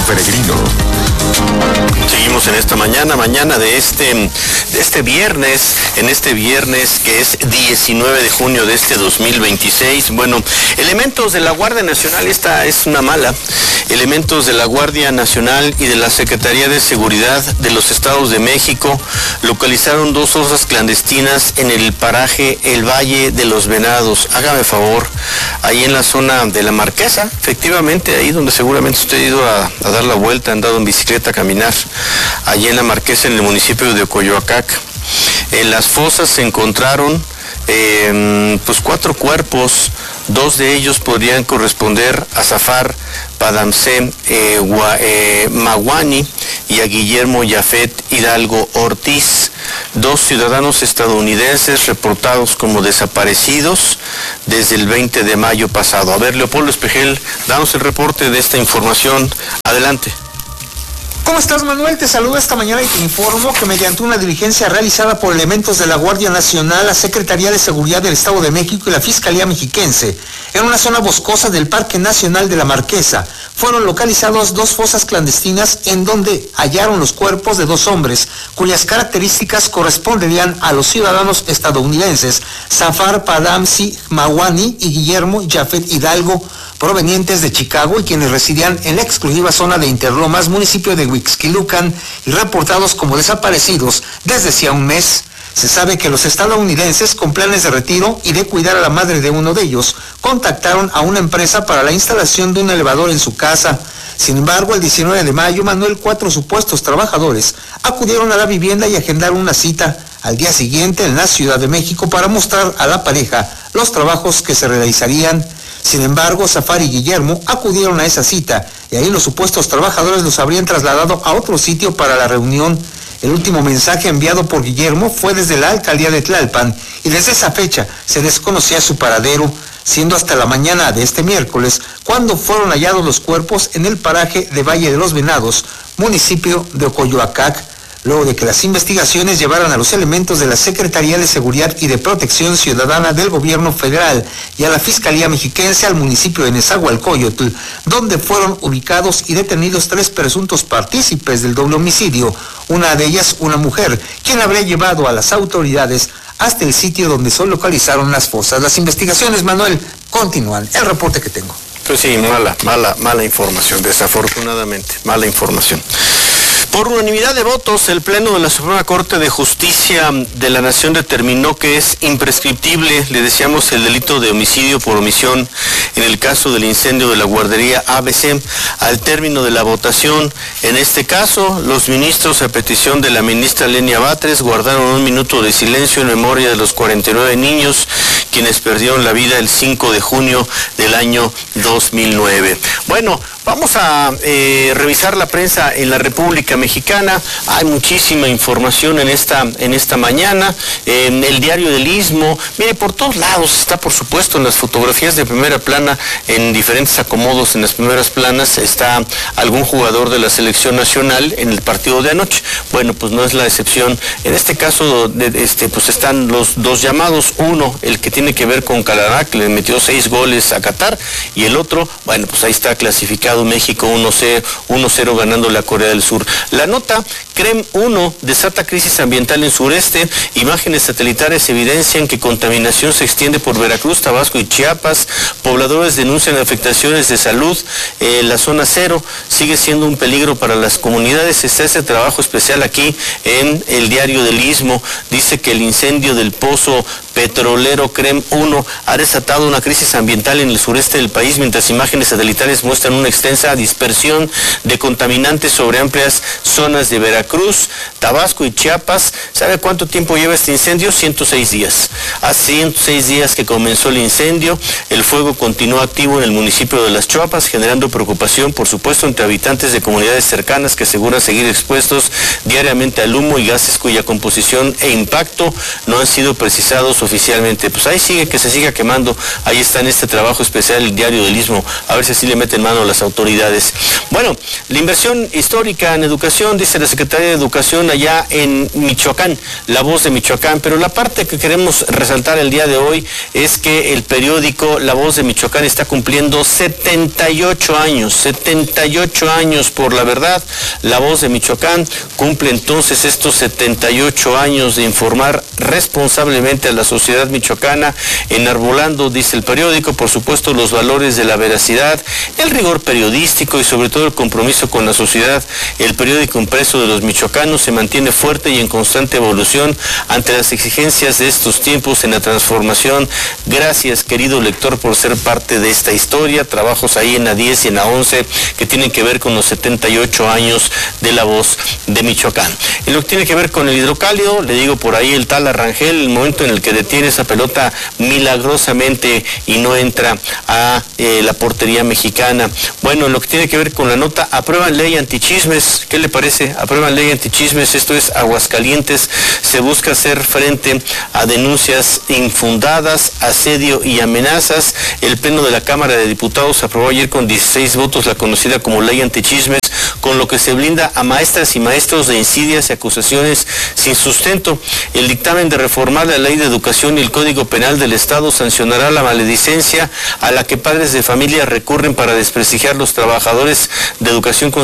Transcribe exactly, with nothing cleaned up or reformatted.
Peregrino. Seguimos en esta mañana, mañana de este, de este viernes, en este viernes que es diecinueve de junio de este dos mil veintiséis. Bueno, elementos de la Guardia Nacional, esta es una mala, elementos de la Guardia Nacional y de la Secretaría de Seguridad de los Estados de México localizaron dos fosas clandestinas en el paraje El Valle de los Venados. Hágame favor, ahí en la zona de la Marquesa, efectivamente, ahí donde seguramente usted ha ido a, a dar la vuelta, ha andado en bicicleta a caminar, allí en la Marquesa, en el municipio de Ocoyoacac. En las fosas se encontraron eh, pues cuatro cuerpos, dos de ellos podrían corresponder a Zafar Padamse eh, eh, Maguani y a Guillermo Yafet Hidalgo Ortiz, dos ciudadanos estadounidenses reportados como desaparecidos desde el veinte de mayo pasado. A ver, Leopoldo Espejel, danos el reporte de esta información. Adelante. ¿Cómo estás, Manuel? Te saludo esta mañana y te informo que mediante una diligencia realizada por elementos de la Guardia Nacional, la Secretaría de Seguridad del Estado de México y la Fiscalía Mexiquense, en una zona boscosa del Parque Nacional de la Marquesa, fueron localizados dos fosas clandestinas en donde hallaron los cuerpos de dos hombres, cuyas características corresponderían a los ciudadanos estadounidenses Zafar Padamsi Maguani y Guillermo Yafet Hidalgo, provenientes de Chicago y quienes residían en la exclusiva zona de Interlomas, municipio de Huixquilucan, y reportados como desaparecidos desde hacía un mes. Se sabe que los estadounidenses, con planes de retiro y de cuidar a la madre de uno de ellos, contactaron a una empresa para la instalación de un elevador en su casa. Sin embargo, el diecinueve de mayo, Manuel, cuatro supuestos trabajadores acudieron a la vivienda y agendaron una cita al día siguiente en la Ciudad de México para mostrar a la pareja los trabajos que se realizarían. Sin embargo, Zafar y Guillermo acudieron a esa cita y ahí los supuestos trabajadores los habrían trasladado a otro sitio para la reunión. El último mensaje enviado por Guillermo fue desde la alcaldía de Tlalpan y desde esa fecha se desconocía su paradero, siendo hasta la mañana de este miércoles cuando fueron hallados los cuerpos en el paraje de Valle de los Venados, municipio de Ocoyoacac, luego de que las investigaciones llevaran a los elementos de la Secretaría de Seguridad y de Protección Ciudadana del Gobierno Federal y a la Fiscalía Mexiquense al municipio de Nezahualcóyotl, donde fueron ubicados y detenidos tres presuntos partícipes del doble homicidio, una de ellas una mujer, quien habría llevado a las autoridades hasta el sitio donde se localizaron las fosas. Las investigaciones, Manuel, continúan. El reporte que tengo. Pues sí, mala, mala, mala información, desafortunadamente, mala información. Por unanimidad de votos, el Pleno de la Suprema Corte de Justicia de la Nación determinó que es imprescriptible, le decíamos, el delito de homicidio por omisión en el caso del incendio de la guardería A B C. Al término de la votación, en este caso, los ministros, a petición de la ministra Lenia Batres, guardaron un minuto de silencio en memoria de los cuarenta y nueve niños quienes perdieron la vida el cinco de junio del año dos mil nueve. Bueno, vamos a eh, revisar la prensa en la República Mexicana. Hay muchísima información en esta, en esta mañana. En el Diario del Istmo, mire, por todos lados está, por supuesto, en las fotografías de primera plana, en diferentes acomodos en las primeras planas, está algún jugador de la selección nacional en el partido de anoche. Bueno, pues no es la excepción. En este caso, de, este, pues están los dos llamados. Uno, el que tiene que ver con Canadá, que le metió seis goles a Qatar, y el otro, bueno, pues ahí está clasificado México uno cero ganándole a Corea del Sur. La nota, CREM uno desata crisis ambiental en sureste, imágenes satelitales evidencian que contaminación se extiende por Veracruz, Tabasco y Chiapas, pobladores denuncian afectaciones de salud, eh, la zona cero sigue siendo un peligro para las comunidades. Está ese trabajo especial aquí en el Diario del Istmo, dice que el incendio del pozo petrolero CREM uno ha desatado una crisis ambiental en el sureste del país, mientras imágenes satelitales muestran una extensa dispersión de contaminantes sobre amplias zonas de Veracruz, Tabasco y Chiapas. ¿Sabe cuánto tiempo lleva este incendio? ciento seis días. Hace ciento seis días que comenzó el incendio, el fuego continúa activo en el municipio de Las Chuapas, generando preocupación, por supuesto, entre habitantes de comunidades cercanas que aseguran seguir expuestos diariamente al humo y gases cuya composición e impacto no han sido precisados oficialmente. Pues ahí sigue, que se siga quemando. Ahí está en este trabajo especial el Diario del Istmo, a ver si así le meten mano a las autoridades. Bueno, la inversión histórica en educación, dice la Secretaría de Educación allá en Michoacán, La Voz de Michoacán, pero la parte que queremos resaltar el día de hoy es que el periódico La Voz de Michoacán está cumpliendo setenta y ocho años, setenta y ocho años por la verdad. La Voz de Michoacán cumple entonces estos setenta y ocho años de informar responsablemente a la sociedad michoacana, enarbolando, dice el periódico, por supuesto, los valores de la veracidad, el rigor periodístico y sobre todo el compromiso con la sociedad. El periódico impreso de los michoacanos se mantiene fuerte y en constante evolución ante las exigencias de estos tiempos en la transformación. Gracias, querido lector, por ser parte de esta historia. Trabajos ahí en la diez y en la once que tienen que ver con los setenta y ocho años de La Voz de Michoacán. En lo que tiene que ver con el hidrocálido, le digo por ahí el tal Arrangel, el momento en el que detiene esa pelota milagrosamente y no entra a eh, la portería mexicana. Bueno, en lo que tiene que ver con la nota, aprueban ley antichismes. ¿Qué le parece? Aprueban ley antichismes. Esto es Aguascalientes. Se busca hacer frente a denuncias infundadas, asedio y amenazas. El Pleno de la Cámara de Diputados aprobó ayer con dieciséis votos la conocida como ley antichismes, con lo que se blinda a maestras y maestros de insidias y acusaciones sin sustento. El dictamen de reformar la Ley de Educación y el Código Penal del Estado sancionará la maledicencia a la que padres de familia recurren para desprestigiar los trabajadores de educación con